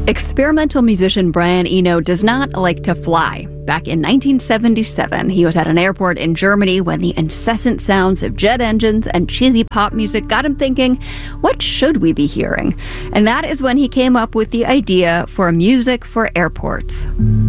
Experimental musician Brian Eno does not like to fly. Back in 1977, he was at an airport in Germany when the incessant sounds of jet engines and cheesy pop music got him thinking, what should we be hearing? And that is when he came up with the idea for music for airports.